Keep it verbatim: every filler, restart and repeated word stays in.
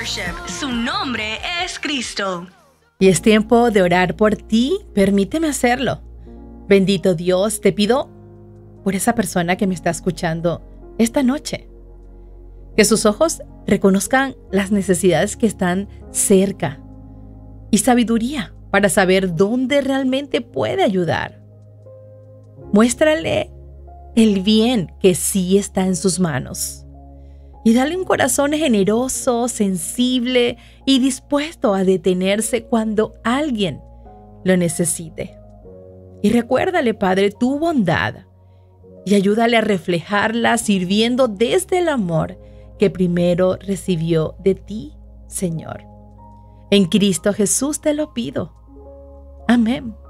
Worship. Su nombre es Cristo. Y es tiempo de orar por ti. Permíteme hacerlo. Bendito Dios, te pido por esa persona que me está escuchando esta noche. Que sus ojos reconozcan las necesidades que están cerca y sabiduría para saber dónde realmente puede ayudar. Muéstrale el bien que sí está en sus manos y dale un corazón generoso, sensible y dispuesto a detenerse cuando alguien lo necesite. Y recuérdale, Padre, tu bondad y ayúdale a reflejarla sirviendo desde el amor que primero recibió de ti, Señor. En Cristo Jesús te lo pido. Amén.